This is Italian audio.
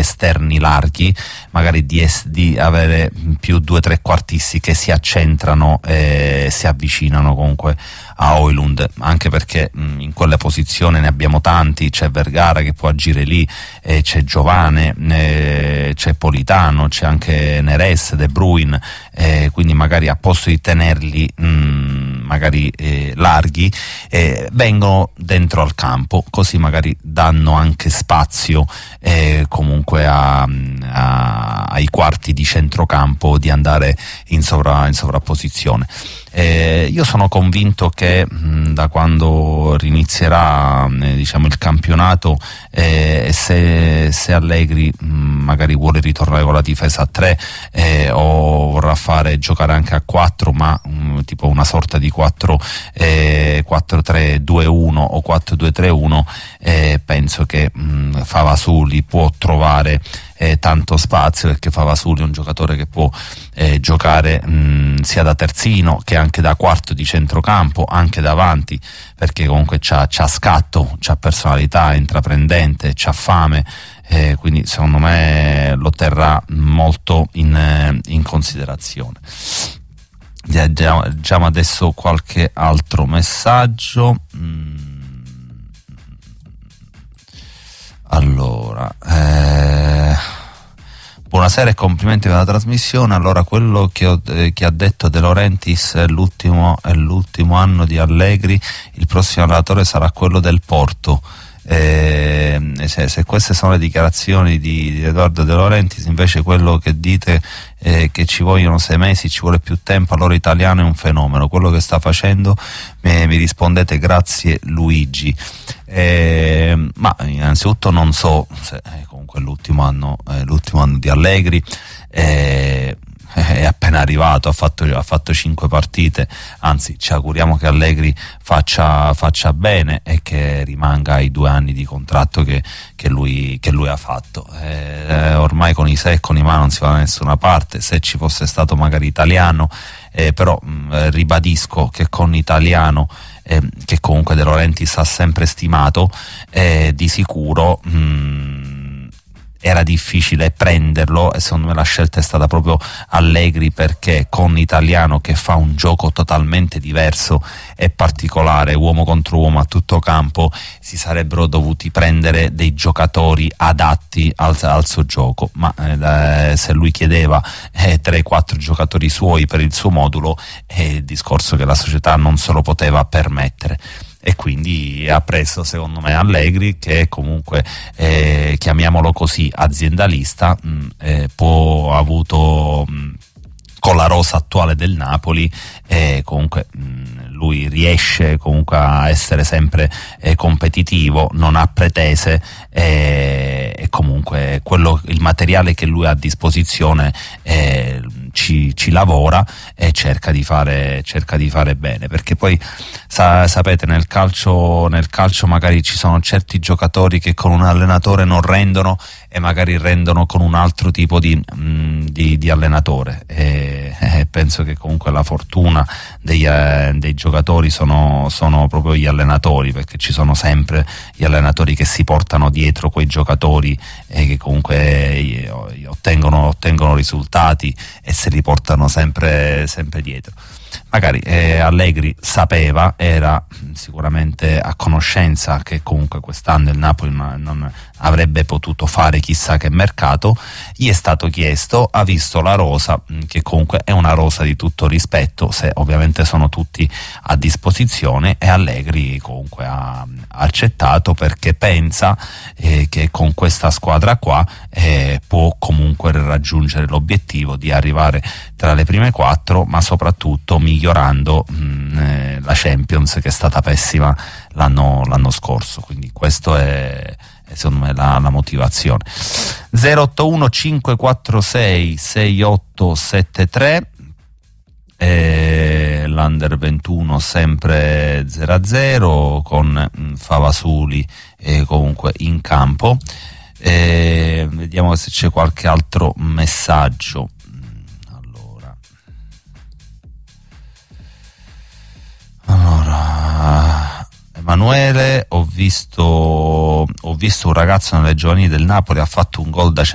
esterni larghi, magari di avere più 2 trequartisti che si accentrano e si avvicinano comunque a Højlund, anche perché in quelle posizioni ne abbiamo tanti, c'è Vergara che può agire lì, c'è Giovane, c'è Politano, c'è anche Neres, De Bruyne, quindi magari a posto di tenerli magari larghi, vengono dentro al campo, così magari danno anche spazio comunque ai quarti di centrocampo di andare in sovrapposizione. Io sono convinto che da quando rinizierà diciamo il campionato, se Allegri magari vuole ritornare con la difesa a 3 o vorrà giocare anche a 4, ma tipo una sorta di 4-3-2-1 o 4-2-3-1, penso che Favasuli può trovare tanto spazio, perché Favasuli è un giocatore che può giocare sia da terzino che anche da quarto di centrocampo, anche davanti, perché comunque c'ha scatto, c'ha personalità, è intraprendente, c'ha fame, quindi secondo me lo terrà molto in considerazione. Leggiamo adesso qualche altro messaggio. Allora, buonasera e complimenti per la trasmissione. Allora, quello che ha detto De Laurentiis è l'ultimo anno di Allegri, il prossimo allenatore sarà quello del Porto. Se queste sono le dichiarazioni di Edoardo De Laurentiis, invece quello che dite che ci vogliono 6 mesi, ci vuole più tempo, allora italiano è un fenomeno, quello che sta facendo, mi rispondete grazie Luigi. Ma innanzitutto non so se comunque l'ultimo anno di Allegri, è appena arrivato, ha fatto 5 partite, anzi ci auguriamo che Allegri faccia bene e che rimanga ai 2 anni di contratto che lui ha fatto. Ormai con i se e con i ma non si va da nessuna parte. Se ci fosse stato magari Italiano, però ribadisco che con Italiano, che comunque De Laurentiis ha sempre stimato, di sicuro era difficile prenderlo, e secondo me la scelta è stata proprio Allegri, perché con Italiano, che fa un gioco totalmente diverso e particolare, uomo contro uomo a tutto campo, si sarebbero dovuti prendere dei giocatori adatti al suo gioco, ma se lui chiedeva 3-4 giocatori suoi per il suo modulo, è il discorso che la società non se lo poteva permettere. E quindi ha preso, secondo me, Allegri, che è comunque, chiamiamolo così, aziendalista, ha avuto con la rosa attuale del Napoli, comunque lui riesce comunque a essere sempre competitivo, non ha pretese, e comunque il materiale che lui ha a disposizione ci lavora e cerca di fare bene, perché poi sapete, nel calcio magari ci sono certi giocatori che con un allenatore non rendono e magari rendono con un altro tipo di allenatore, e penso che comunque la fortuna dei giocatori sono proprio gli allenatori, perché ci sono sempre gli allenatori che si portano dietro quei giocatori e che comunque ottengono risultati e se li portano sempre dietro. Magari Allegri sapeva, era sicuramente a conoscenza che comunque quest'anno il Napoli non avrebbe potuto fare chissà che mercato, gli è stato chiesto, ha visto la rosa, che comunque è una rosa di tutto rispetto, se ovviamente sono tutti a disposizione, e Allegri comunque ha accettato, perché pensa che con questa squadra qua può comunque raggiungere l'obiettivo di arrivare tra le prime 4, ma soprattutto migliorando la Champions, che è stata pessima l'anno scorso. Quindi questo è secondo me la motivazione. 081 546 6873, l'Under 21 sempre 0-0 con Favasuli comunque in campo. Vediamo se c'è qualche altro messaggio. Allora, Emanuele, ho visto un ragazzo nelle giovanili del Napoli, ha fatto un gol da